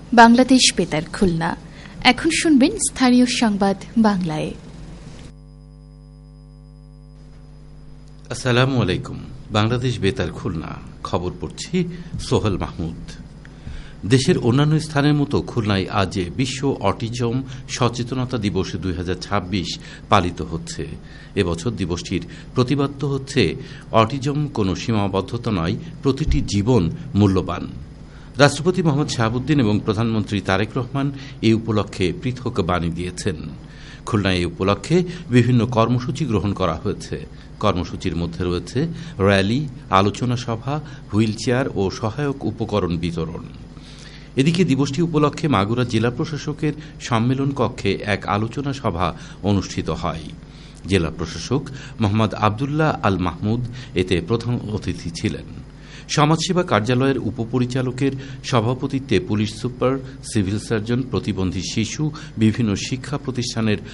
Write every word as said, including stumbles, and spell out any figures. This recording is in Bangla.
বাংলাদেশ বেতার খুলনা। এখন শুনবেন স্থানীয় সংবাদ বাংলায়। আসসালামু আলাইকুম। বাংলাদেশ বেতার খুলনা খবর পড়ছি সোহেল মাহমুদ। দেশের অন্যান্য স্থানের মতো খুলনায় আজ বিশ্ব অটিজম সচেতনতা দিবস দুই হাজার ছাব্বিশ পালিত হচ্ছে। এবছর দিবসটির প্রতিপাদ্য হচ্ছে অটিজম কোনো সীমাবদ্ধতা নয়, প্রতিটি জীবন মূল্যবান। রাষ্ট্রপতি মোহাম্মদ শাহাবুদ্দিন এবং প্রধানমন্ত্রী তারেক রহমান এই উপলক্ষে পৃথক বাণী দিয়েছেন। খুলনায় এই উপলক্ষে বিভিন্ন কর্মসূচি গ্রহণ করা হয়েছে। কর্মসূচির মধ্যে রয়েছে র্যালি, আলোচনা সভা, হুইল চেয়ার ও সহায়ক উপকরণ বিতরণ। এদিকে দিবসটি উপলক্ষে মাগুরা জেলা প্রশাসকের সম্মেলন কক্ষে এক আলোচনা সভা অনুষ্ঠিত হয়। জেলা প্রশাসক মোহাম্মদ আবদুল্লাহ আল মাহমুদ এতে প্রধান অতিথি ছিলেন। সমাজসেবা কার্যালয়ের উপপরিচালকের সভাপতিত্বে পুলিশ সুপার, সিভিল সার্জন, প্রতিবন্ধী শিশু, বিভিন্ন শিক্ষা প্রতিষ্ঠানের